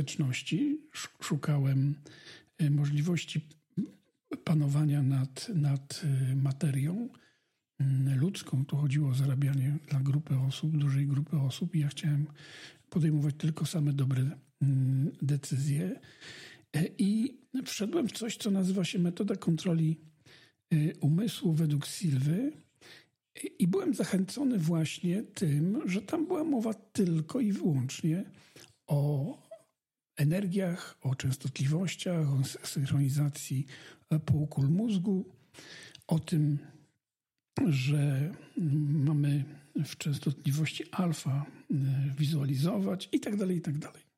ostateczności. Szukałem możliwości panowania nad materią ludzką. Tu chodziło o zarabianie dla grupy osób, dużej grupy osób i ja chciałem podejmować tylko same dobre decyzje. I wszedłem w coś, co nazywa się metoda kontroli umysłu według Silwy i byłem zachęcony właśnie tym, że tam była mowa tylko i wyłącznie o energiach, o częstotliwościach, o synchronizacji półkul mózgu, o tym, że mamy w częstotliwości alfa wizualizować i tak dalej, i tak dalej.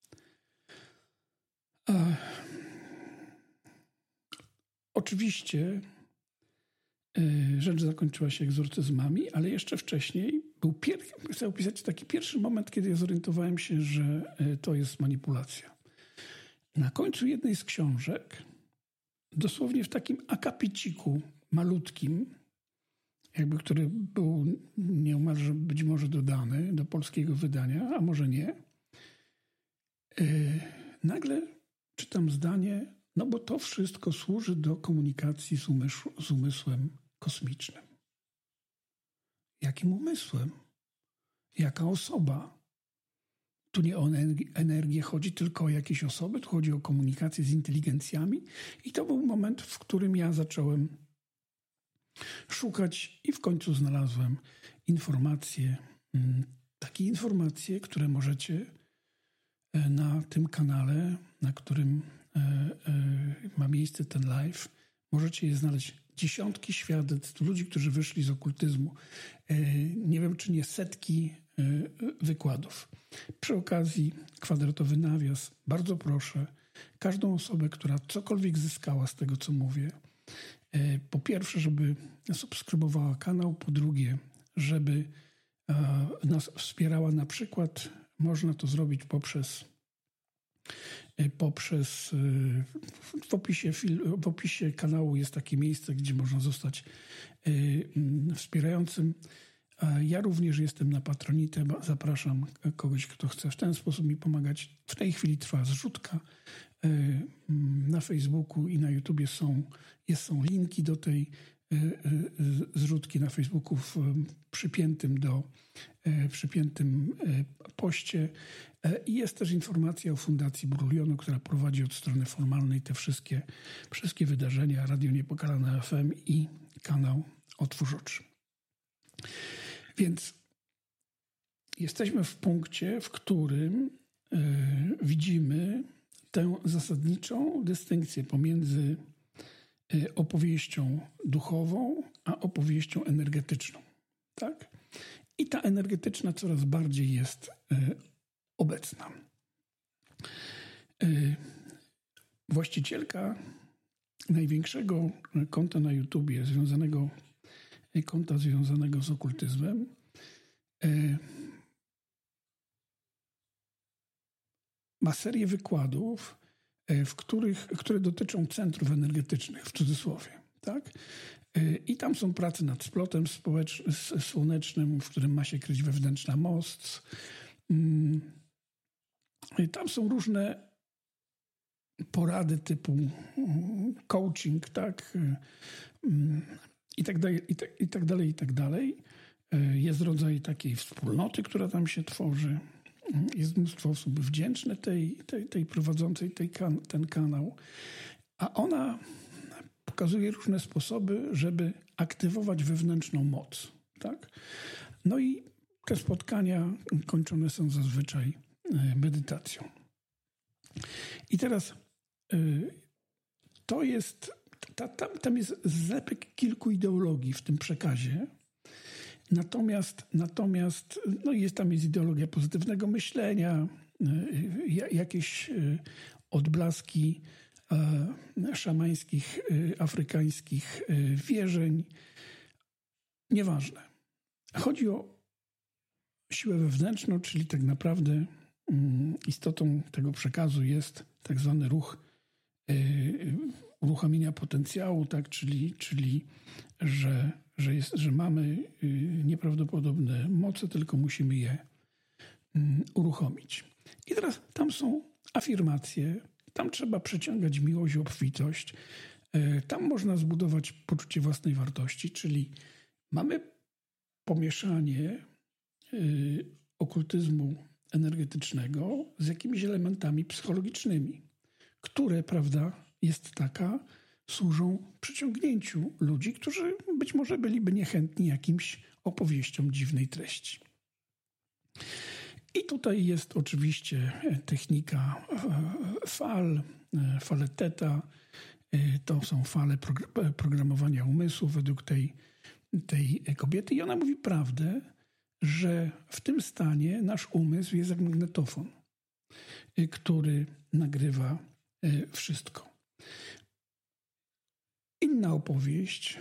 Oczywiście rzecz zakończyła się egzorcyzmami, ale jeszcze wcześniej chcę opisać taki pierwszy moment, kiedy ja zorientowałem się, że to jest manipulacja. Na końcu jednej z książek, dosłownie w takim akapiciku malutkim, który był nieomalże być może dodany do polskiego wydania, a może nie, nagle czytam zdanie, no bo to wszystko służy do komunikacji z umysłem kosmicznym. Jakim umysłem? Jaka osoba? Tu nie o energię chodzi, tylko o jakieś osoby, tu chodzi o komunikację z inteligencjami. I to był moment, w którym ja zacząłem szukać i w końcu znalazłem takie informacje, które możecie na tym kanale, na którym ma miejsce ten live, możecie je znaleźć. Dziesiątki świadectw, ludzi, którzy wyszli z okultyzmu. Nie wiem, czy nie setki wykładów. Przy okazji, kwadratowy nawias, bardzo proszę każdą osobę, która cokolwiek zyskała z tego, co mówię, po pierwsze, żeby subskrybowała kanał, po drugie, żeby nas wspierała. Na przykład można to zrobić poprzez w opisie kanału jest takie miejsce, gdzie można zostać wspierającym. Ja również jestem na Patronite. Zapraszam kogoś, kto chce w ten sposób mi pomagać. W tej chwili trwa zrzutka. Na Facebooku i na YouTubie są linki do tej zrzutki na Facebooku w przypiętym poście. I jest też informacja o Fundacji Brulionu, która prowadzi od strony formalnej te wszystkie wydarzenia, Radio Niepokalane FM i kanał Otwórz Oczy. Więc jesteśmy w punkcie, w którym widzimy tę zasadniczą dystynkcję pomiędzy opowieścią duchową a opowieścią energetyczną. Tak? I ta energetyczna coraz bardziej jest obecna. Właścicielka największego konta na YouTubie, konta związanego z okultyzmem, ma serię wykładów, które dotyczą centrów energetycznych, w cudzysłowie. Tak? I tam są prace nad splotem słonecznym, w którym ma się kryć wewnętrzna moc. Tam są różne porady typu coaching, tak? I tak dalej, i tak dalej, i tak dalej. Jest rodzaj takiej wspólnoty, która tam się tworzy. Jest mnóstwo osób wdzięczne tej prowadzącej ten kanał. A ona pokazuje różne sposoby, żeby aktywować wewnętrzną moc. Tak? No i te spotkania kończone są zazwyczaj medytacją. I teraz to jest, tam jest zlepek kilku ideologii w tym przekazie. Natomiast tam jest ideologia pozytywnego myślenia, jakieś odblaski szamańskich, afrykańskich wierzeń. Nieważne. Chodzi o siłę wewnętrzną, czyli tak naprawdę istotą tego przekazu jest tak zwany ruch uruchomienia potencjału, tak? czyli że mamy nieprawdopodobne moce, tylko musimy je uruchomić. I teraz tam są afirmacje, tam trzeba przeciągać miłość i obfitość, tam można zbudować poczucie własnej wartości, czyli mamy pomieszanie okultyzmu energetycznego z jakimiś elementami psychologicznymi, które, prawda, jest taka, służą przyciągnięciu ludzi, którzy być może byliby niechętni jakimś opowieściom dziwnej treści. I tutaj jest oczywiście technika fale Theta. To są fale programowania umysłu według tej kobiety. I ona mówi prawdę, że w tym stanie nasz umysł jest jak magnetofon, który nagrywa wszystko. Inna opowieść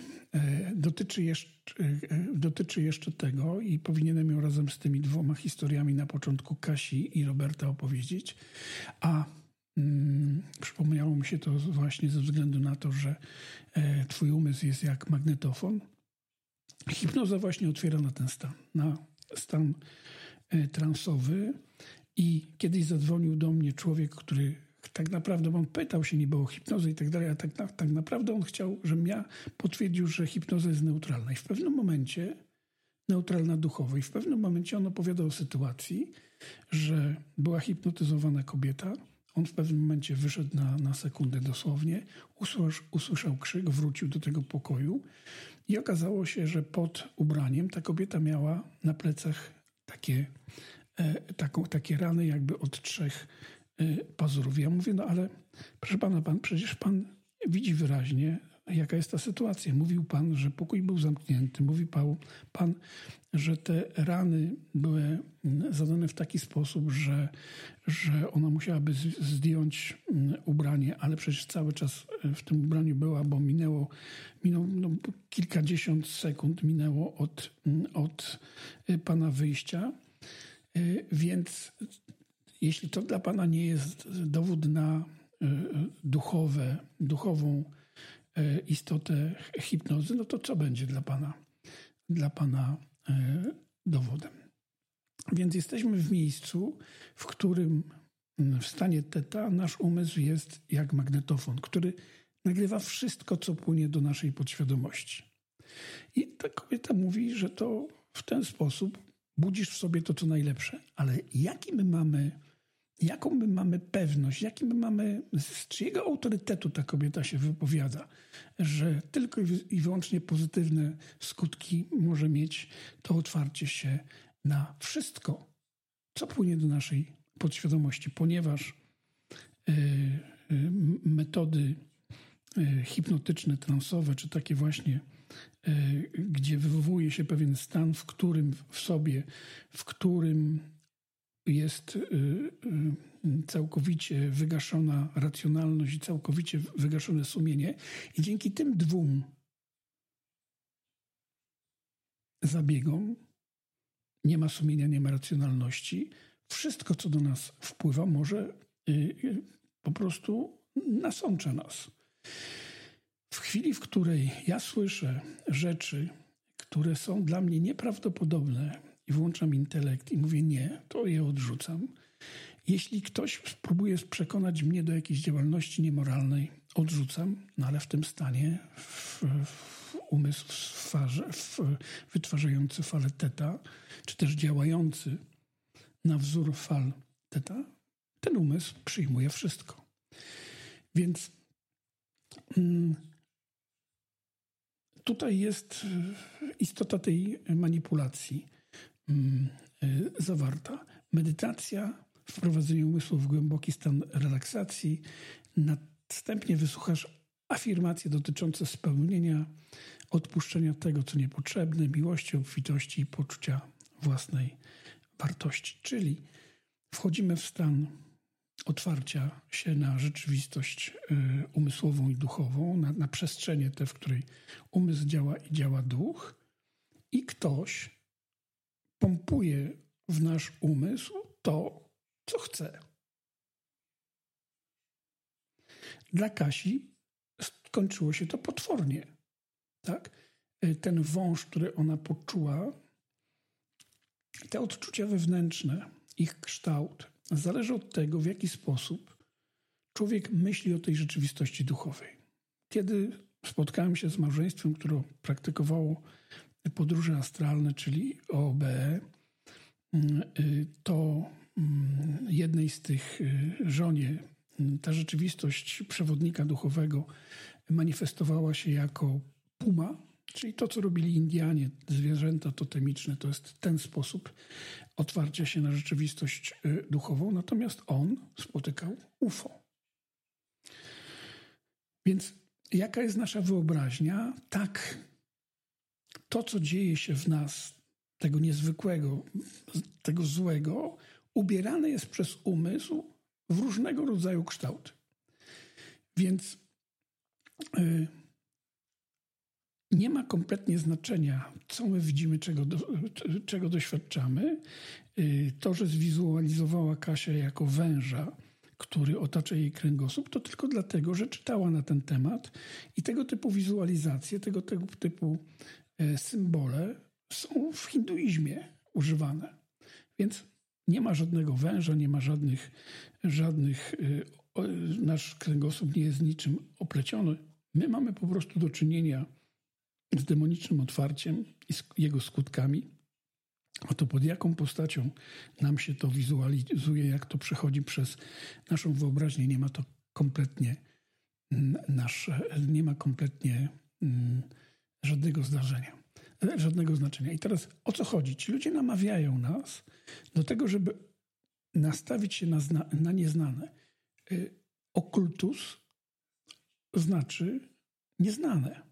dotyczy jeszcze tego i powinienem ją razem z tymi dwoma historiami na początku Kasi i Roberta opowiedzieć, a przypomniało mi się to właśnie ze względu na to, że twój umysł jest jak magnetofon. Hipnoza właśnie otwiera na ten stan, na stan transowy i kiedyś zadzwonił do mnie człowiek, który tak naprawdę, on pytał się niby o hipnozę i tak dalej, a tak naprawdę on chciał, żebym ja potwierdził, że hipnoza jest neutralna. I w pewnym momencie, neutralna duchowo, i w pewnym momencie on opowiadał o sytuacji, że była hipnotyzowana kobieta, on w pewnym momencie wyszedł na sekundę dosłownie, usłyszał krzyk, wrócił do tego pokoju i okazało się, że pod ubraniem ta kobieta miała na plecach takie rany jakby od 3 pazurów. Ja mówię, no ale proszę pana, przecież pan widzi wyraźnie, jaka jest ta sytuacja. Mówił pan, że pokój był zamknięty. Mówił pan, że te rany były zadane w taki sposób, że ona musiałaby zdjąć ubranie, ale przecież cały czas w tym ubraniu była, bo minęło kilkadziesiąt sekund minęło od pana wyjścia. Więc jeśli to dla pana nie jest dowód na duchową istotę hipnozy, no to co będzie dla pana dowodem? Więc jesteśmy w miejscu, w którym w stanie Theta nasz umysł jest jak magnetofon, który nagrywa wszystko, co płynie do naszej podświadomości. I ta kobieta mówi, że to w ten sposób budzisz w sobie to, co najlepsze. Ale jaką my mamy pewność, z czyjego autorytetu ta kobieta się wypowiada, że tylko i wyłącznie pozytywne skutki może mieć to otwarcie się na wszystko, co płynie do naszej podświadomości, ponieważ metody hipnotyczne, transowe, czy takie właśnie, gdzie wywołuje się pewien stan, w którym jest całkowicie wygaszona racjonalność i całkowicie wygaszone sumienie. I dzięki tym 2 zabiegom, nie ma sumienia, nie ma racjonalności, wszystko, co do nas wpływa, może po prostu nasącza nas. W chwili, w której ja słyszę rzeczy, które są dla mnie nieprawdopodobne i włączam intelekt i mówię nie, to je odrzucam. Jeśli ktoś spróbuje przekonać mnie do jakiejś działalności niemoralnej, odrzucam, no ale w tym stanie umysł wytwarzający falę Theta, czy też działający na wzór fal Theta, ten umysł przyjmuje wszystko. Więc tutaj jest istota tej manipulacji zawarta. Medytacja, wprowadzenie umysłu w głęboki stan relaksacji. Następnie wysłuchasz afirmacje dotyczące spełnienia, odpuszczenia tego, co niepotrzebne, miłości, obfitości i poczucia własnej wartości. Czyli wchodzimy w stan otwarcia się na rzeczywistość umysłową i duchową, na przestrzenie te, w której umysł działa i działa duch, i ktoś pompuje w nasz umysł to, co chce. Dla Kasi skończyło się to potwornie. Tak? Ten wąż, który ona poczuła, te odczucia wewnętrzne, ich kształt, zależy od tego, w jaki sposób człowiek myśli o tej rzeczywistości duchowej. Kiedy spotkałem się z małżeństwem, które praktykowało podróże astralne, czyli OOBE, to jednej z tych żonie ta rzeczywistość przewodnika duchowego manifestowała się jako puma, czyli to, co robili Indianie, zwierzęta totemiczne, to jest ten sposób otwarcia się na rzeczywistość duchową, natomiast on spotykał UFO. Więc jaka jest nasza wyobraźnia? Tak, to, co dzieje się w nas, tego niezwykłego, tego złego, ubierane jest przez umysł w różnego rodzaju kształty. Więc nie ma kompletnie znaczenia, co my widzimy, czego doświadczamy. To, że zwizualizowała Kasia jako węża, który otacza jej kręgosłup, to tylko dlatego, że czytała na ten temat i tego typu wizualizacje, tego typu symbole są w hinduizmie używane. Więc nie ma żadnego węża, nie ma żadnych nasz kręgosłup nie jest niczym opleciony. My mamy po prostu do czynienia z demonicznym otwarciem i z jego skutkami. A to pod jaką postacią nam się to wizualizuje, jak to przechodzi przez naszą wyobraźnię, nie ma to kompletnie nie ma kompletnie żadnego zdarzenia, żadnego znaczenia. I teraz o co chodzi? Ci ludzie namawiają nas do tego, żeby nastawić się na nieznane. Okultus znaczy nieznane.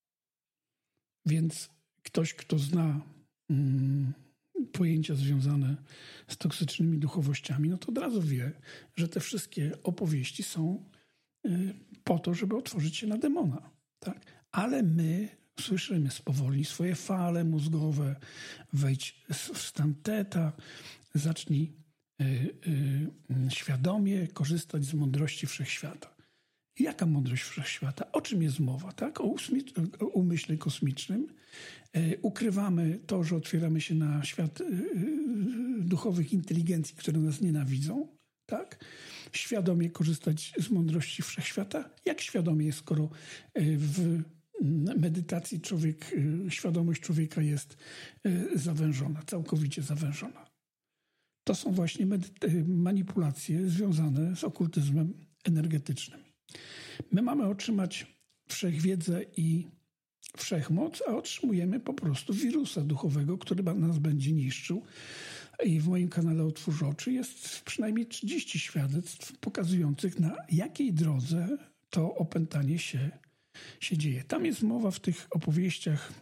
Więc ktoś, kto zna pojęcia związane z toksycznymi duchowościami, no to od razu wie, że te wszystkie opowieści są po to, żeby otworzyć się na demona. Tak? Ale my słyszymy spowolnij swoje fale mózgowe, wejdź w stan teta, zacznij świadomie korzystać z mądrości wszechświata. Jaka mądrość wszechświata? O czym jest mowa? Tak? O umyśle kosmicznym. Ukrywamy to, że otwieramy się na świat duchowych inteligencji, które nas nienawidzą. Tak? Świadomie korzystać z mądrości wszechświata. Jak świadomie, skoro w medytacji świadomość człowieka jest zawężona, całkowicie zawężona. To są właśnie manipulacje związane z okultyzmem energetycznym. My mamy otrzymać wszechwiedzę i wszechmoc, a otrzymujemy po prostu wirusa duchowego, który nas będzie niszczył. I w moim kanale Otwórz Oczy jest przynajmniej 30 świadectw pokazujących, na jakiej drodze to opętanie się dzieje. Tam jest mowa w tych opowieściach,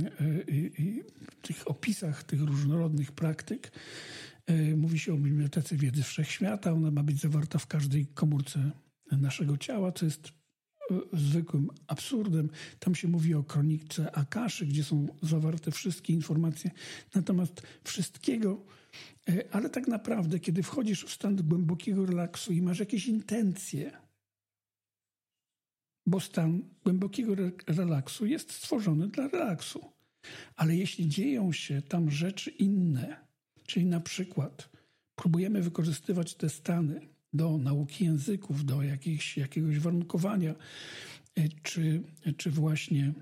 tych opisach tych różnorodnych praktyk. Mówi się o Bibliotece Wiedzy Wszechświata. Ona ma być zawarta w każdej komórce naszego ciała, co jest zwykłym absurdem. Tam się mówi o kronice Akaszy, gdzie są zawarte wszystkie informacje na temat wszystkiego, ale tak naprawdę, kiedy wchodzisz w stan głębokiego relaksu i masz jakieś intencje, bo stan głębokiego relaksu jest stworzony dla relaksu. Ale jeśli dzieją się tam rzeczy inne, czyli na przykład próbujemy wykorzystywać te stany do nauki języków, do jakiegoś warunkowania, czy właśnie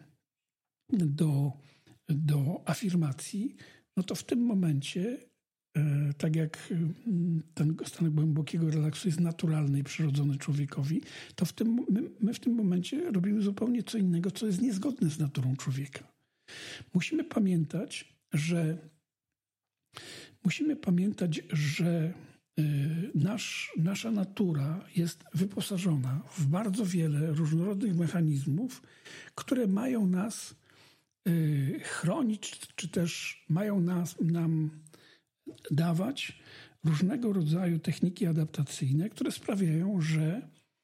do afirmacji, no to w tym momencie, tak jak ten stan głębokiego relaksu jest naturalny i przyrodzony człowiekowi, to my w tym momencie robimy zupełnie co innego, co jest niezgodne z naturą człowieka. Musimy pamiętać, że nasza natura jest wyposażona w bardzo wiele różnorodnych mechanizmów, które mają nas chronić, czy też mają nam dawać różnego rodzaju techniki adaptacyjne, które sprawiają, że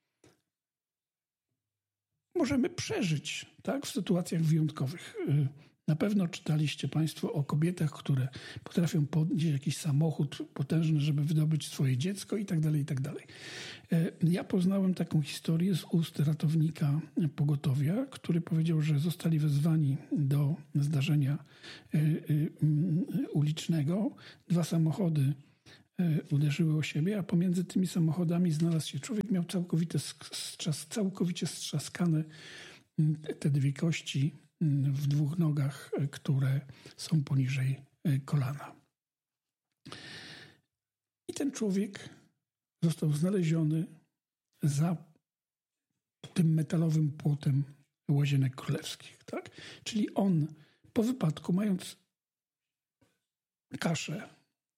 możemy przeżyć, tak, w sytuacjach wyjątkowych. Na pewno czytaliście Państwo o kobietach, które potrafią podnieść jakiś samochód potężny, żeby wydobyć swoje dziecko i tak dalej, i tak dalej. Ja poznałem taką historię z ust ratownika pogotowia, który powiedział, że zostali wezwani do zdarzenia ulicznego. 2 samochody uderzyły o siebie, a pomiędzy tymi samochodami znalazł się człowiek, miał całkowicie strzaskane te dwie kości w dwóch nogach, które są poniżej kolana. I ten człowiek został znaleziony za tym metalowym płotem Łazienek Królewskich. Tak? Czyli on po wypadku, mając kaszę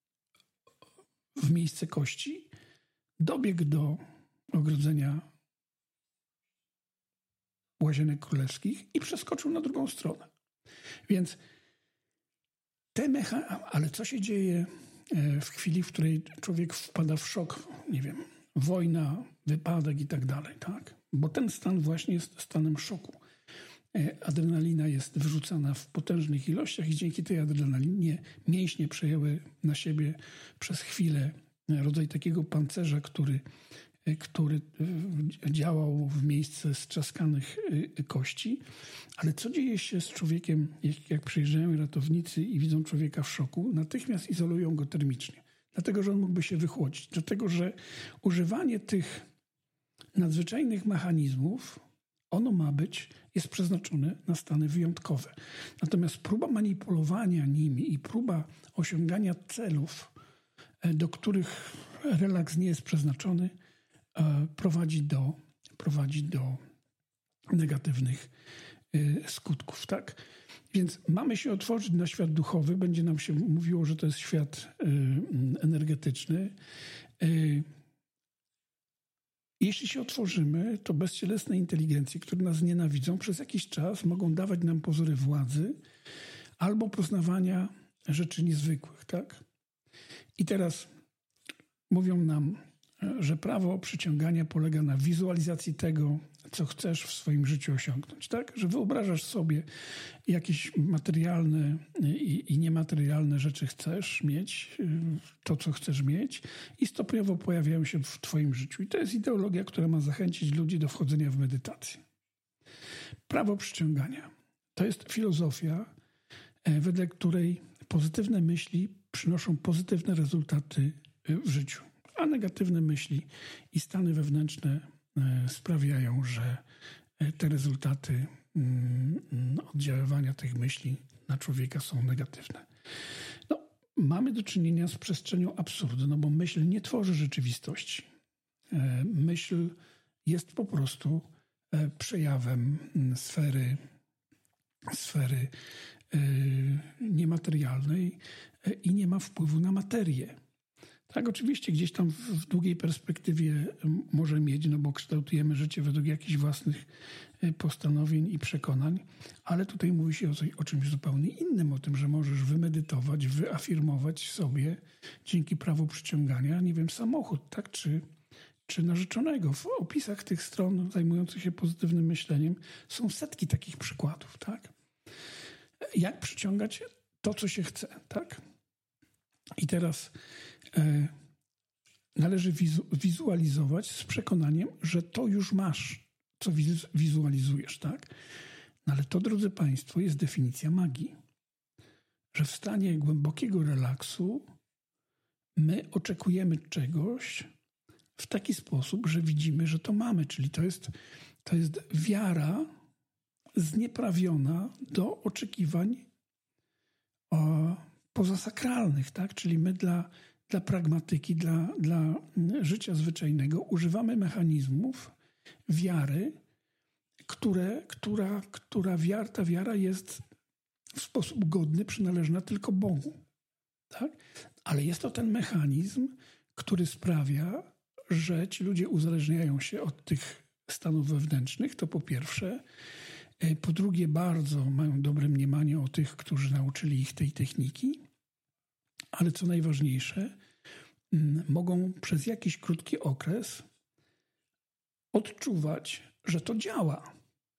w miejsce kości, dobiegł do ogrodzenia Łazienek Królewskich i przeskoczył na drugą stronę. Więc ale co się dzieje w chwili, w której człowiek wpada w szok, nie wiem, wojna, wypadek i tak dalej, tak? Bo ten stan właśnie jest stanem szoku. Adrenalina jest wyrzucana w potężnych ilościach i dzięki tej adrenalinie mięśnie przejęły na siebie przez chwilę rodzaj takiego pancerza, który działał w miejsce strzaskanych kości. Ale co dzieje się z człowiekiem, jak przyjeżdżają ratownicy i widzą człowieka w szoku? Natychmiast izolują go termicznie, dlatego że on mógłby się wychłodzić, dlatego że używanie tych nadzwyczajnych mechanizmów, jest przeznaczone na stany wyjątkowe. Natomiast próba manipulowania nimi i próba osiągania celów, do których relaks nie jest przeznaczony, prowadzi do negatywnych skutków. Tak? Więc mamy się otworzyć na świat duchowy. Będzie nam się mówiło, że to jest świat energetyczny. Jeśli się otworzymy, to bezcielesne inteligencje, które nas nienawidzą, przez jakiś czas mogą dawać nam pozory władzy albo poznawania rzeczy niezwykłych. Tak? I teraz mówią nam, że prawo przyciągania polega na wizualizacji tego, co chcesz w swoim życiu osiągnąć. Tak? Że wyobrażasz sobie jakieś materialne i niematerialne rzeczy chcesz mieć, to, co chcesz mieć i stopniowo pojawiają się w twoim życiu. I to jest ideologia, która ma zachęcić ludzi do wchodzenia w medytację. Prawo przyciągania to jest filozofia, wedle której pozytywne myśli przynoszą pozytywne rezultaty w życiu, a negatywne myśli i stany wewnętrzne sprawiają, że te rezultaty oddziaływania tych myśli na człowieka są negatywne. Mamy do czynienia z przestrzenią absurdu, bo myśl nie tworzy rzeczywistości. Myśl jest po prostu przejawem sfery niematerialnej i nie ma wpływu na materię. Tak, oczywiście gdzieś tam w długiej perspektywie może mieć, bo kształtujemy życie według jakichś własnych postanowień i przekonań, ale tutaj mówi się o czymś zupełnie innym, o tym, że możesz wymedytować, wyafirmować sobie dzięki prawu przyciągania, nie wiem, samochód, tak, czy narzeczonego. W opisach tych stron zajmujących się pozytywnym myśleniem są setki takich przykładów, tak. Jak przyciągać to, co się chce, tak. I teraz należy wizualizować z przekonaniem, że to już masz, co wizualizujesz, tak? Ale to, drodzy Państwo, jest definicja magii. Że w stanie głębokiego relaksu my oczekujemy czegoś w taki sposób, że widzimy, że to mamy. Czyli to jest wiara znieprawiona do oczekiwań pozasakralnych, tak? Czyli my dla pragmatyki, dla życia zwyczajnego używamy mechanizmów wiary, ta wiara jest w sposób godny przynależna tylko Bogu. Tak? Ale jest to ten mechanizm, który sprawia, że ci ludzie uzależniają się od tych stanów wewnętrznych, to po pierwsze. Po drugie, bardzo mają dobre mniemanie o tych, którzy nauczyli ich tej techniki, ale co najważniejsze, mogą przez jakiś krótki okres odczuwać, że to działa.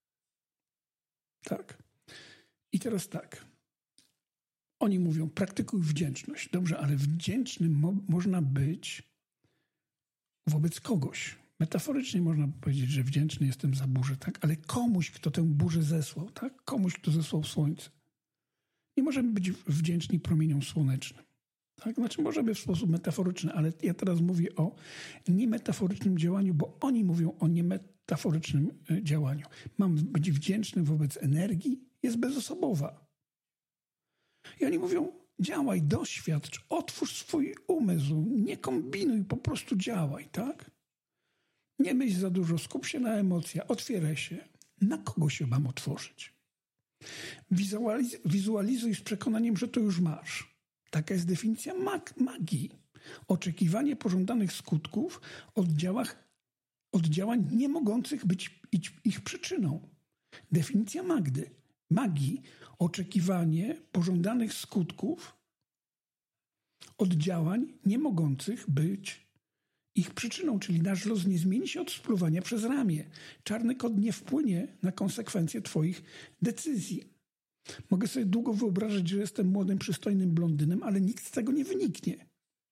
Tak. I teraz tak. Oni mówią, praktykuj wdzięczność. Dobrze, ale wdzięcznym można być wobec kogoś. Metaforycznie można powiedzieć, że wdzięczny jestem za burzę, tak? Ale komuś, kto tę burzę zesłał, tak? Komuś, kto zesłał słońce. Nie możemy być wdzięczni promieniom słonecznym. Tak? Znaczy możemy w sposób metaforyczny, ale ja teraz mówię o niemetaforycznym działaniu, bo oni mówią o niemetaforycznym działaniu. Mam być wdzięczny wobec energii, jest bezosobowa. I oni mówią, działaj, doświadcz, otwórz swój umysł, nie kombinuj, po prostu działaj, tak? Nie myśl za dużo, skup się na emocjach, otwieraj się. Na kogo się mam otworzyć? Wizualizuj z przekonaniem, że to już masz. Taka jest definicja magii. Oczekiwanie pożądanych skutków od działań nie mogących być ich przyczyną. Definicja magii. Oczekiwanie pożądanych skutków od działań nie mogących być ich przyczyną, czyli nasz los nie zmieni się od spluwania przez ramię. Czarny kot nie wpłynie na konsekwencje twoich decyzji. Mogę sobie długo wyobrażać, że jestem młodym, przystojnym blondynem, ale nikt z tego nie wyniknie.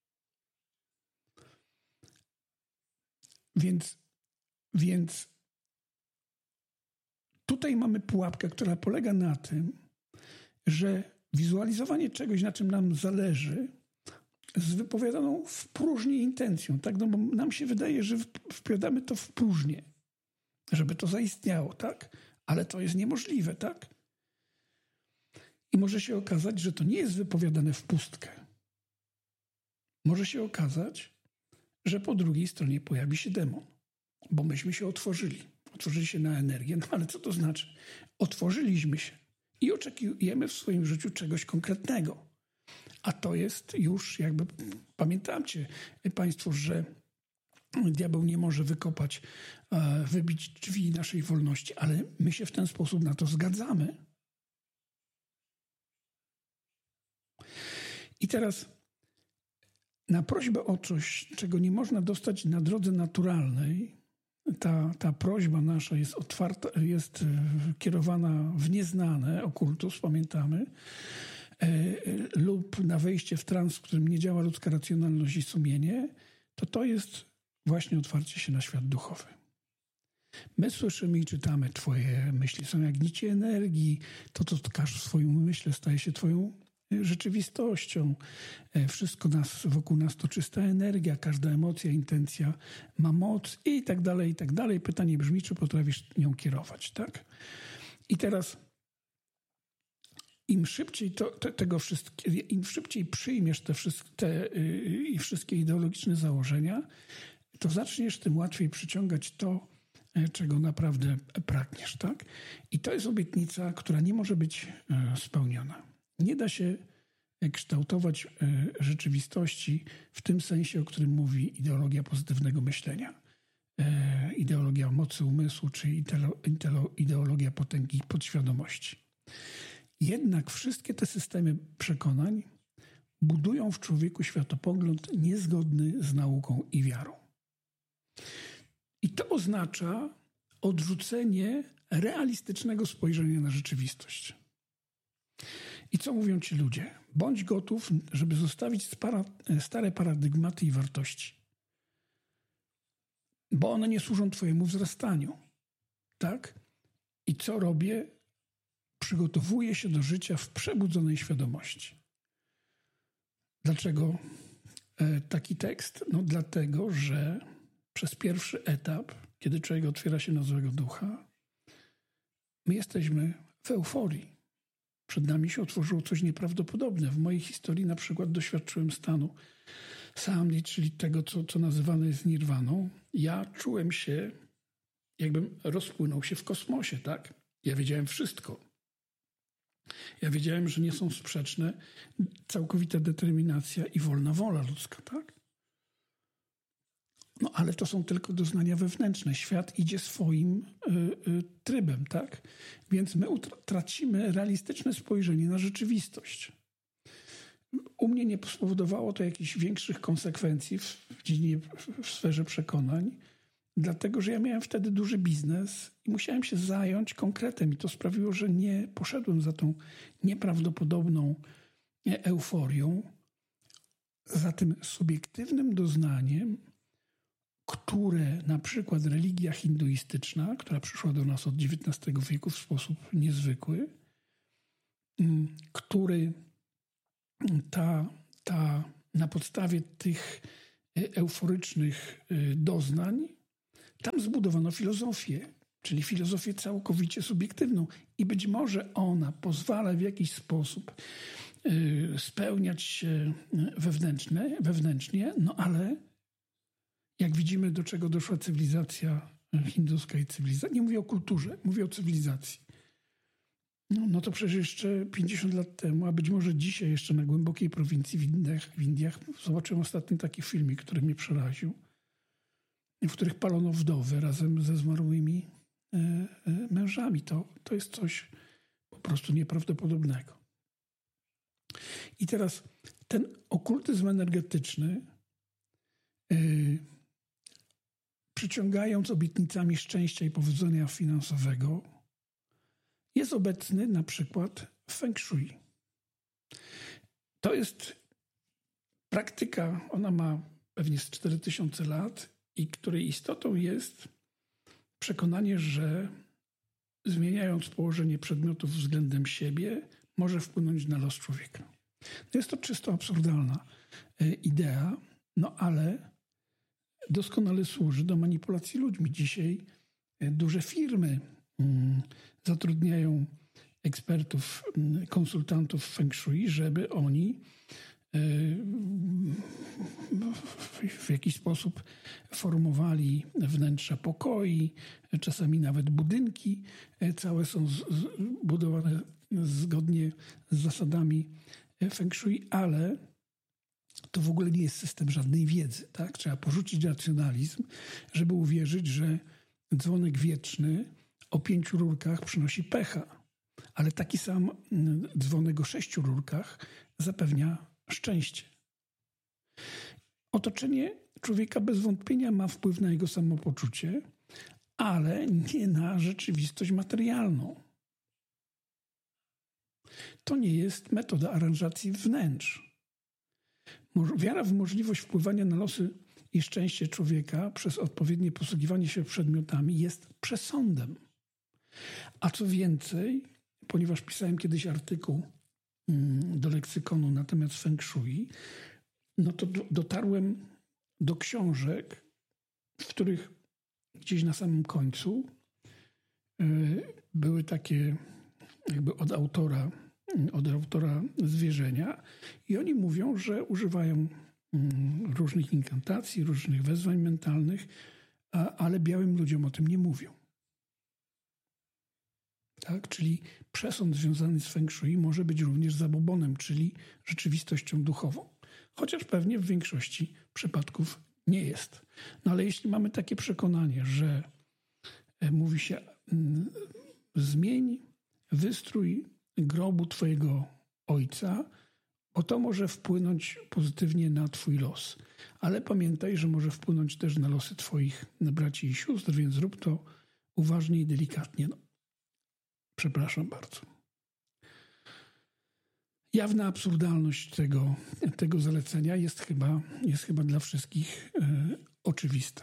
Więc tutaj mamy pułapkę, która polega na tym, że wizualizowanie czegoś, na czym nam zależy, z wypowiadaną w próżni intencją, tak? No bo nam się wydaje, że wpowiadamy to w próżnię, żeby to zaistniało, tak? Ale to jest niemożliwe, tak? I może się okazać, że to nie jest wypowiadane w pustkę. Może się okazać, że po drugiej stronie pojawi się demon, bo myśmy się otworzyli. Otworzyli się na energię, no ale co to znaczy? Otworzyliśmy się i oczekujemy w swoim życiu czegoś konkretnego. A to jest już jakby, pamiętajcie Państwo, że diabeł nie może wybić drzwi naszej wolności, ale my się w ten sposób na to zgadzamy. I teraz na prośbę o coś, czego nie można dostać na drodze naturalnej, ta prośba nasza jest otwarta, jest kierowana w nieznane, okultus, pamiętamy, lub na wejście w trans, w którym nie działa ludzka racjonalność i sumienie, to jest właśnie otwarcie się na świat duchowy. My słyszymy i czytamy, twoje myśli są jak nicie energii, to co tkasz w swoim umyśle staje się twoją rzeczywistością. Wszystko wokół nas to czysta energia, każda emocja, intencja ma moc i tak dalej, i tak dalej. Pytanie brzmi, czy potrafisz nią kierować, tak? I teraz im szybciej im szybciej przyjmiesz te wszystkie ideologiczne założenia, to zaczniesz tym łatwiej przyciągać to, czego naprawdę pragniesz, tak? I to jest obietnica, która nie może być spełniona. Nie da się kształtować rzeczywistości w tym sensie, o którym mówi ideologia pozytywnego myślenia. Ideologia mocy umysłu, czy ideologia potęgi podświadomości. Jednak wszystkie te systemy przekonań budują w człowieku światopogląd niezgodny z nauką i wiarą. I to oznacza odrzucenie realistycznego spojrzenia na rzeczywistość. I co mówią ci ludzie? Bądź gotów, żeby zostawić stare paradygmaty i wartości. Bo one nie służą twojemu wzrastaniu. Tak? I co robię? Przygotowuję się do życia w przebudzonej świadomości. Dlaczego taki tekst? No dlatego, że przez pierwszy etap, kiedy człowiek otwiera się na złego ducha, my jesteśmy w euforii. Przed nami się otworzyło coś nieprawdopodobne. W mojej historii na przykład doświadczyłem stanu samdhi, czyli tego, co nazywane jest nirwaną. Ja czułem się, jakbym rozpłynął się w kosmosie, tak? Ja wiedziałem wszystko. Ja wiedziałem, że nie są sprzeczne całkowita determinacja i wolna wola ludzka, tak? No ale to są tylko doznania wewnętrzne. Świat idzie swoim trybem, tak? Więc my tracimy realistyczne spojrzenie na rzeczywistość. U mnie nie spowodowało to jakichś większych konsekwencji w dziedzinie, w sferze przekonań, dlatego, że ja miałem wtedy duży biznes i musiałem się zająć konkretem i to sprawiło, że nie poszedłem za tą nieprawdopodobną euforią, za tym subiektywnym doznaniem, które na przykład religia hinduistyczna, która przyszła do nas od XIX wieku w sposób niezwykły, który na podstawie tych euforycznych doznań tam zbudowano filozofię, czyli filozofię całkowicie subiektywną i być może ona pozwala w jakiś sposób spełniać się wewnętrznie, no ale jak widzimy, do czego doszła cywilizacja hinduska i cywilizacja, nie mówię o kulturze, mówię o cywilizacji. No to przecież jeszcze 50 lat temu, a być może dzisiaj jeszcze na głębokiej prowincji w Indiach zobaczyłem ostatni taki filmik, który mnie przeraził, w których palono wdowy razem ze zmarłymi mężami. To jest coś po prostu nieprawdopodobnego. I teraz ten okultyzm energetyczny, przyciągając obietnicami szczęścia i powodzenia finansowego, jest obecny na przykład w Feng Shui. To jest praktyka, ona ma pewnie z 4000 lat i której istotą jest przekonanie, że zmieniając położenie przedmiotów względem siebie, może wpłynąć na los człowieka. No jest to czysto absurdalna idea, no ale doskonale służy do manipulacji ludźmi. Dzisiaj duże firmy zatrudniają ekspertów, konsultantów Feng Shui, żeby oni w jakiś sposób formowali wnętrza pokoi, czasami nawet budynki. Całe są budowane zgodnie z zasadami Feng Shui, ale to w ogóle nie jest system żadnej wiedzy. Tak? Trzeba porzucić racjonalizm, żeby uwierzyć, że dzwonek wieczny o 5 rurkach przynosi pecha, ale taki sam dzwonek o 6 rurkach zapewnia szczęście. Otoczenie człowieka bez wątpienia ma wpływ na jego samopoczucie, ale nie na rzeczywistość materialną. To nie jest metoda aranżacji wnętrz. Wiara w możliwość wpływania na losy i szczęście człowieka przez odpowiednie posługiwanie się przedmiotami jest przesądem. A co więcej, ponieważ pisałem kiedyś artykuł do leksykonu na temat Feng Shui, no to dotarłem do książek, w których gdzieś na samym końcu były takie jakby od autora zwierzenia i oni mówią, że używają różnych inkantacji, różnych wezwań mentalnych, ale białym ludziom o tym nie mówią. Tak? Czyli przesąd związany z Feng Shui może być również zabobonem, czyli rzeczywistością duchową. Chociaż pewnie w większości przypadków nie jest. No ale jeśli mamy takie przekonanie, że mówi się zmień wystrój grobu twojego ojca, bo to może wpłynąć pozytywnie na twój los. Ale pamiętaj, że może wpłynąć też na losy twoich braci i sióstr, więc zrób to uważnie i delikatnie. No, przepraszam bardzo. Jawna absurdalność tego zalecenia jest chyba dla wszystkich oczywista.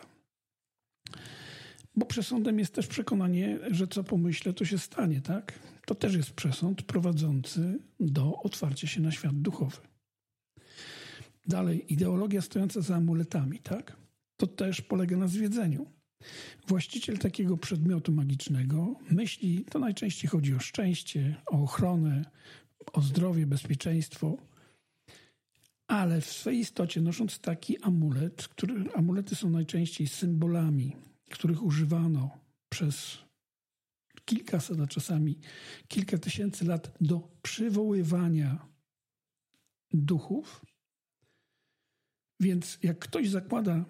Bo przesądem jest też przekonanie, że co pomyślę, to się stanie, tak? To też jest przesąd prowadzący do otwarcia się na świat duchowy. Dalej, ideologia stojąca za amuletami, tak? To też polega na zwiedzeniu. Właściciel takiego przedmiotu magicznego myśli, to najczęściej chodzi o szczęście, o ochronę, o zdrowie, bezpieczeństwo, ale w swej istocie nosząc taki amulet, amulety są najczęściej symbolami, których używano przez kilkaset, a czasami kilka tysięcy lat do przywoływania duchów. Więc jak ktoś zakłada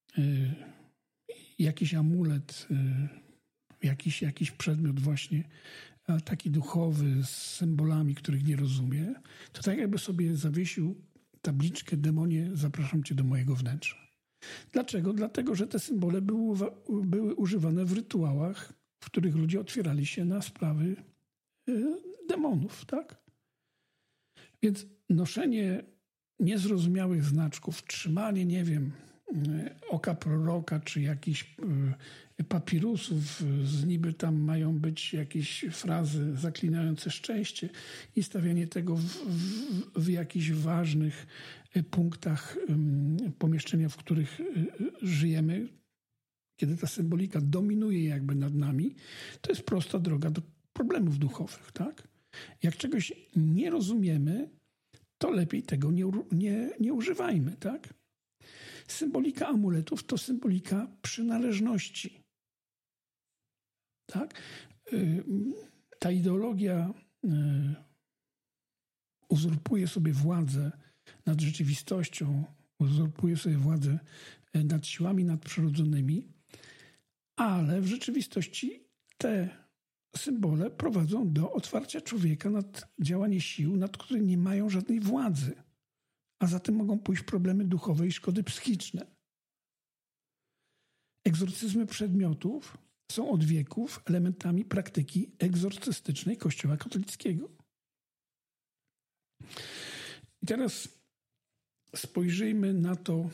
jakiś amulet, jakiś przedmiot właśnie taki duchowy z symbolami, których nie rozumie, to tak jakby sobie zawiesił tabliczkę: demonie, zapraszam cię do mojego wnętrza. Dlaczego? Dlatego, że te symbole były używane w rytuałach, w których ludzie otwierali się na sprawy demonów, tak? Więc noszenie niezrozumiałych znaczków, trzymanie, nie wiem, oka proroka, czy jakichś papirusów, z niby tam mają być jakieś frazy zaklinające szczęście i stawianie tego w jakichś ważnych punktach pomieszczenia, w których żyjemy, kiedy ta symbolika dominuje jakby nad nami, to jest prosta droga do problemów duchowych, tak? Jak czegoś nie rozumiemy, to lepiej tego nie używajmy, tak? Symbolika amuletów to symbolika przynależności. Tak? Ta ideologia uzurpuje sobie władzę nad rzeczywistością, uzurpuje sobie władzę nad siłami nadprzyrodzonymi, ale w rzeczywistości te symbole prowadzą do otwarcia człowieka nad działanie sił, nad którymi nie mają żadnej władzy. A zatem mogą pójść problemy duchowe i szkody psychiczne. Egzorcyzmy przedmiotów są od wieków elementami praktyki egzorcystycznej Kościoła katolickiego. I teraz spojrzyjmy na to,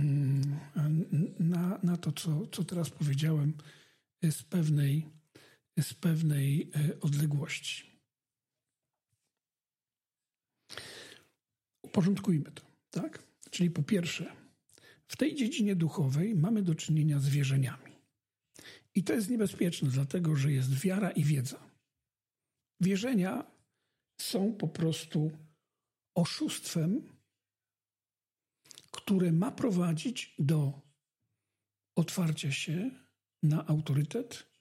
co teraz powiedziałem, z pewnej odległości. Uporządkujmy to, tak? Czyli po pierwsze, w tej dziedzinie duchowej mamy do czynienia z wierzeniami. I to jest niebezpieczne, dlatego że jest wiara i wiedza. Wierzenia są po prostu oszustwem, które ma prowadzić do otwarcia się na autorytet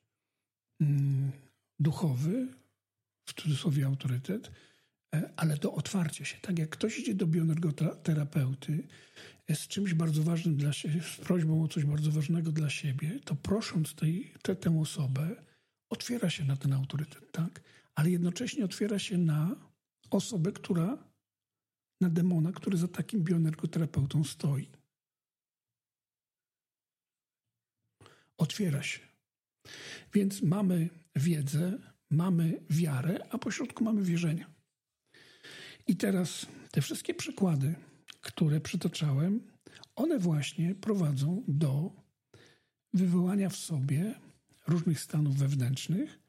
duchowy, w cudzysłowie autorytet, ale do otwarcia się. Tak jak ktoś idzie do bioenergoterapeuty z czymś bardzo ważnym dla siebie, z prośbą o coś bardzo ważnego dla siebie, to prosząc tę osobę, otwiera się na ten autorytet, tak? Ale jednocześnie otwiera się na osobę, na demona, który za takim bioenergoterapeutą stoi. Otwiera się. Więc mamy wiedzę, mamy wiarę, a pośrodku mamy wierzenia. I teraz te wszystkie przykłady, które przytaczałem, one właśnie prowadzą do wywołania w sobie różnych stanów wewnętrznych,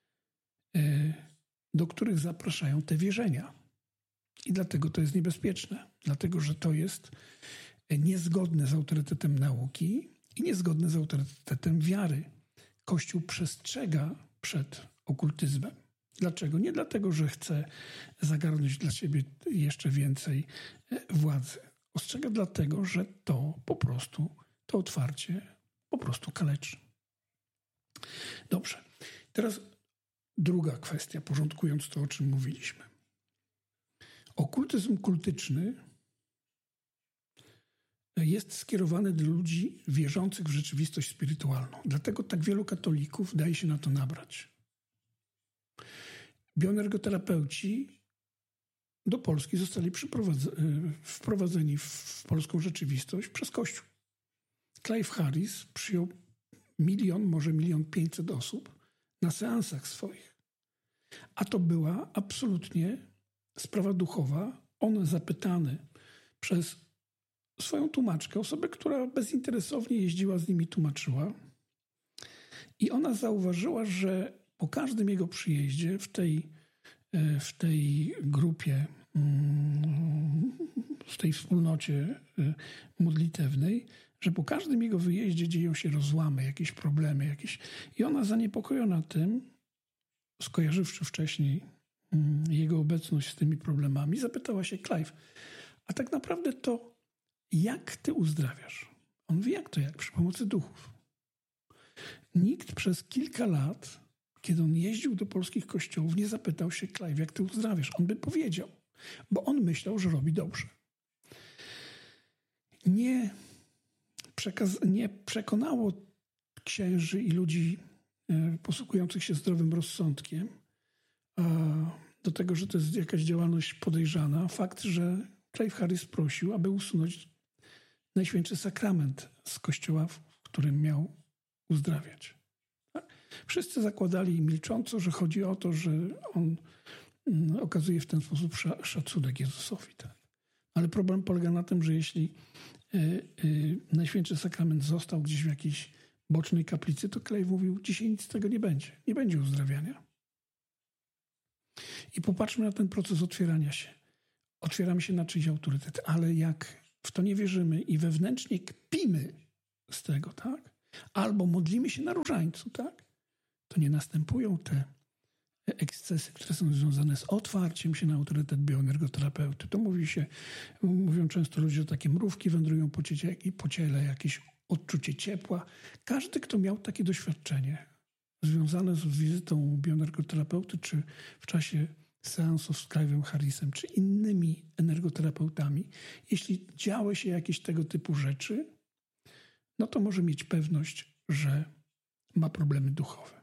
do których zapraszają te wierzenia. I dlatego to jest niebezpieczne. Dlatego, że to jest niezgodne z autorytetem nauki i niezgodne z autorytetem wiary. Kościół przestrzega przed okultyzmem. Dlaczego? Nie dlatego, że chce zagarnąć dla siebie jeszcze więcej władzy. Ostrzega dlatego, że to otwarcie po prostu kaleczy. Dobrze. Teraz druga kwestia, porządkując to, o czym mówiliśmy. Okultyzm kultyczny jest skierowany do ludzi wierzących w rzeczywistość spirytualną. Dlatego tak wielu katolików daje się na to nabrać. Bioenergoterapeuci do Polski zostali wprowadzeni w polską rzeczywistość przez Kościół. Clive Harris przyjął 1 000 000, może 1 500 000 osób na seansach swoich. A to była absolutnie sprawa duchowa. On zapytany przez swoją tłumaczkę, osobę, która bezinteresownie jeździła z nimi, tłumaczyła. I ona zauważyła, że po każdym jego przyjeździe w tej grupie, w tej wspólnocie modlitewnej, że po każdym jego wyjeździe dzieją się rozłamy, jakieś problemy, jakieś. I ona zaniepokojona tym, skojarzywszy wcześniej jego obecność z tymi problemami, zapytała się: Clive, a tak naprawdę to jak ty uzdrawiasz? On mówi: jak to jak? Przy pomocy duchów. Nikt przez kilka lat, kiedy on jeździł do polskich kościołów, nie zapytał się: Clive, jak ty uzdrawiasz? On by powiedział, bo on myślał, że robi dobrze. Nie przekonało księży i ludzi posługujących się zdrowym rozsądkiem do tego, że to jest jakaś działalność podejrzana. Fakt, że Clive Harris prosił, aby usunąć Najświętszy Sakrament z kościoła, w którym miał uzdrawiać. Wszyscy zakładali milcząco, że chodzi o to, że on okazuje w ten sposób szacunek Jezusowi. Tak? Ale problem polega na tym, że jeśli Najświętszy Sakrament został gdzieś w jakiejś bocznej kaplicy, to Clay mówił, dzisiaj nic z tego nie będzie. Nie będzie uzdrawiania. I popatrzmy na ten proces otwierania się. Otwieramy się na czyjś autorytet, ale jak w to nie wierzymy i wewnętrznie kpimy z tego, tak? Albo modlimy się na różańcu, tak? To nie następują te ekscesy, które są związane z otwarciem się na autorytet bioenergoterapeuty. To mówią często ludzie, że takie mrówki wędrują po ciele, jakieś odczucie ciepła. Każdy, kto miał takie doświadczenie związane z wizytą bioenergoterapeuty, czy w czasie seansów z Clive'em Harrisem, czy innymi energoterapeutami, jeśli działy się jakieś tego typu rzeczy, no to może mieć pewność, że ma problemy duchowe.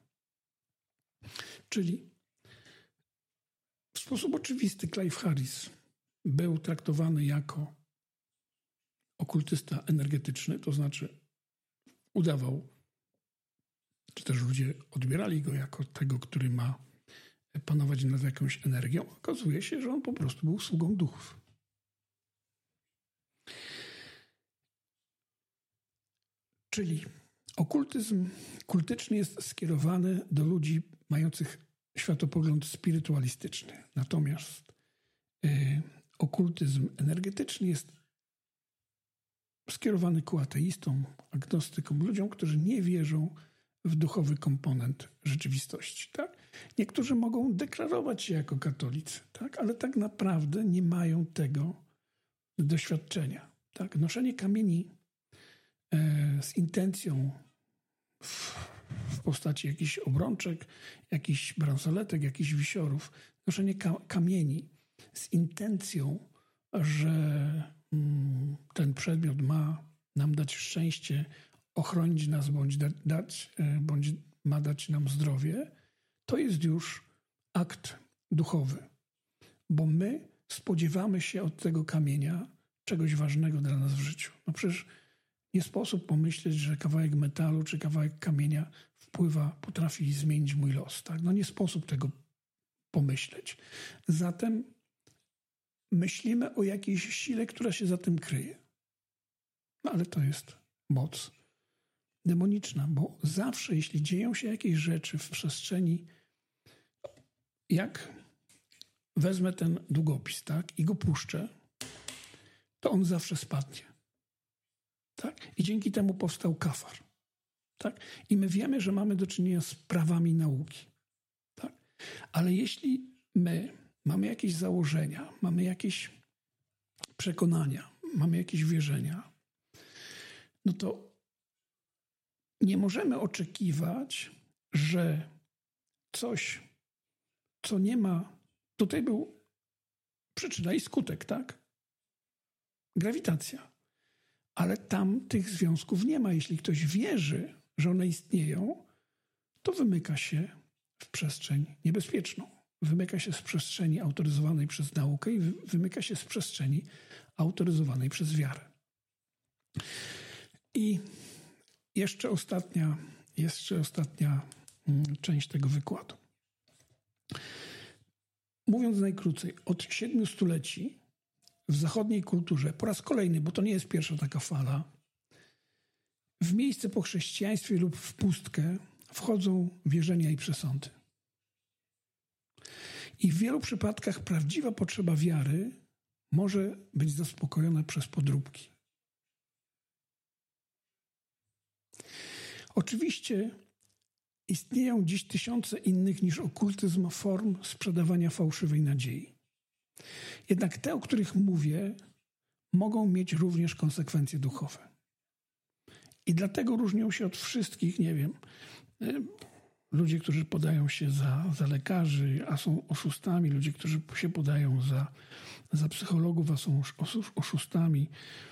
Czyli w sposób oczywisty Clive Harris był traktowany jako okultysta energetyczny, to znaczy udawał, czy też ludzie odbierali go jako tego, który ma panować nad jakąś energią. Okazuje się, że on po prostu był sługą duchów. Czyli okultyzm kultyczny jest skierowany do ludzi mających światopogląd spirytualistyczny. Natomiast okultyzm energetyczny jest skierowany ku ateistom, agnostykom, ludziom, którzy nie wierzą w duchowy komponent rzeczywistości. Tak? Niektórzy mogą deklarować się jako katolicy, tak? Ale tak naprawdę nie mają tego doświadczenia. Tak? Noszenie kamieni z intencją w postaci jakichś obrączek, jakichś bransoletek, jakichś wisiorów, noszenie kamieni z intencją, że ten przedmiot ma nam dać szczęście, ochronić nas, bądź ma dać nam zdrowie, to jest już akt duchowy. Bo my spodziewamy się od tego kamienia czegoś ważnego dla nas w życiu. No przecież nie sposób pomyśleć, że kawałek metalu czy kawałek kamienia potrafi zmienić mój los. Tak? No nie sposób tego pomyśleć. Zatem myślimy o jakiejś sile, która się za tym kryje. No ale to jest moc demoniczna, bo zawsze, jeśli dzieją się jakieś rzeczy w przestrzeni, jak wezmę ten długopis, tak, i go puszczę, to on zawsze spadnie. Tak? I dzięki temu powstał kafar. Tak? I my wiemy, że mamy do czynienia z prawami nauki. Tak? Ale jeśli my mamy jakieś założenia, mamy jakieś przekonania, mamy jakieś wierzenia, no to nie możemy oczekiwać, że coś, co nie ma... Tutaj był przyczyna i skutek, tak? Grawitacja. Ale tam tych związków nie ma. Jeśli ktoś wierzy, że one istnieją, to wymyka się w przestrzeń niebezpieczną. Wymyka się z przestrzeni autoryzowanej przez naukę i wymyka się z przestrzeni autoryzowanej przez wiarę. I jeszcze ostatnia część tego wykładu. Mówiąc najkrócej, od 7 stuleci w zachodniej kulturze, po raz kolejny, bo to nie jest pierwsza taka fala, w miejsce po chrześcijaństwie lub w pustkę wchodzą wierzenia i przesądy. I w wielu przypadkach prawdziwa potrzeba wiary może być zaspokojona przez podróbki. Oczywiście istnieją dziś tysiące innych niż okultyzm form sprzedawania fałszywej nadziei. Jednak te, o których mówię, mogą mieć również konsekwencje duchowe. I dlatego różnią się od wszystkich, nie wiem, ludzie, którzy podają się za lekarzy, a są oszustami, ludzie, którzy się podają za psychologów, a są oszustami.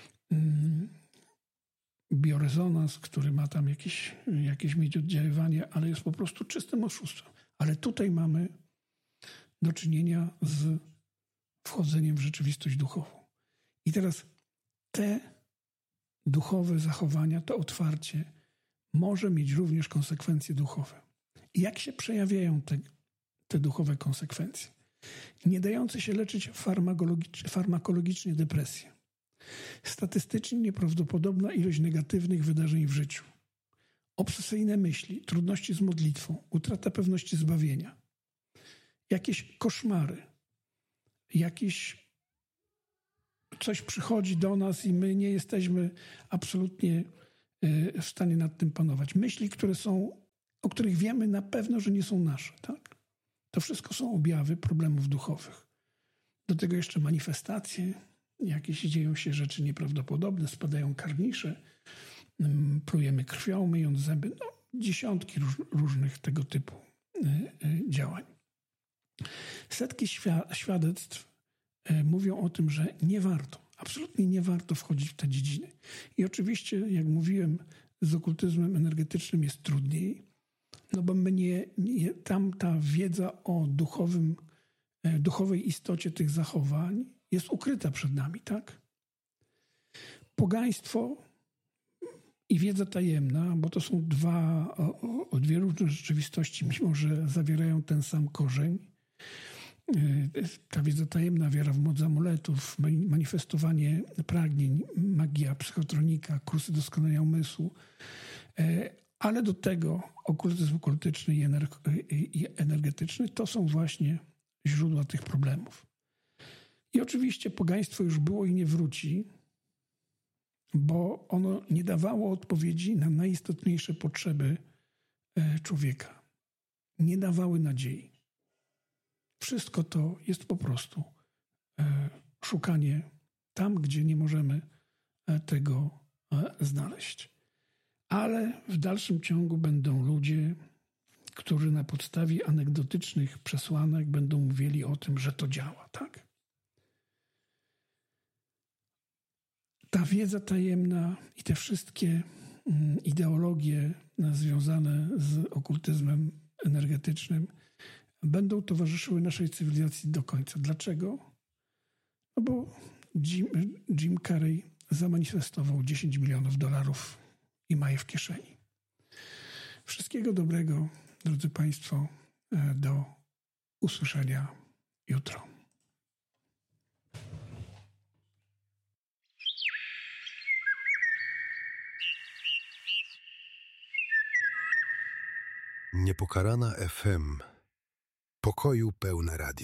Biorezonans, który ma tam jakieś mieć oddziaływanie, ale jest po prostu czystym oszustwem. Ale tutaj mamy do czynienia z wchodzeniem w rzeczywistość duchową. I teraz te duchowe zachowania, to otwarcie może mieć również konsekwencje duchowe. I jak się przejawiają te duchowe konsekwencje? Nie dające się leczyć farmakologicznie depresje. Statystycznie nieprawdopodobna ilość negatywnych wydarzeń w życiu. Obsesyjne myśli, trudności z modlitwą, utrata pewności zbawienia. Jakieś koszmary, coś przychodzi do nas i my nie jesteśmy absolutnie w stanie nad tym panować. Myśli, o których wiemy na pewno, że nie są nasze. Tak? To wszystko są objawy problemów duchowych. Do tego jeszcze manifestacje, jakieś dzieją się rzeczy nieprawdopodobne, spadają karnisze, plujemy krwią, myjąc zęby. Dziesiątki różnych tego typu działań. Setki świadectw mówią o tym, że absolutnie nie warto wchodzić w te dziedziny. I oczywiście, jak mówiłem, z okultyzmem energetycznym jest trudniej, bo tam ta wiedza o duchowej istocie tych zachowań jest ukryta przed nami, tak? Pogaństwo i wiedza tajemna, bo to są dwie różne rzeczywistości, mimo że zawierają ten sam korzeń. Ta wiedza tajemna, wiara w moc amuletów, manifestowanie pragnień, magia, psychotronika, kursy doskonalenia umysłu, ale do tego okultyzm okultyczny i energetyczny to są właśnie źródła tych problemów. I oczywiście pogaństwo już było i nie wróci, bo ono nie dawało odpowiedzi na najistotniejsze potrzeby człowieka. Nie dawały nadziei. Wszystko to jest po prostu szukanie tam, gdzie nie możemy tego znaleźć. Ale w dalszym ciągu będą ludzie, którzy na podstawie anegdotycznych przesłanek będą mówili o tym, że to działa, tak? Ta wiedza tajemna i te wszystkie ideologie związane z okultyzmem energetycznym będą towarzyszyły naszej cywilizacji do końca. Dlaczego? No bo Jim Carrey zamanifestował $10 milionów i ma je w kieszeni. Wszystkiego dobrego, drodzy Państwo, do usłyszenia jutro. Niepokalana FM. Pokoju pełne radio.